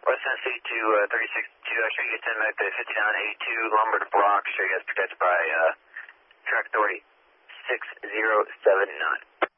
West Tennessee to 362, actually you can at the 5982, lumber to Brock, sure you guys protected by track authority 6079.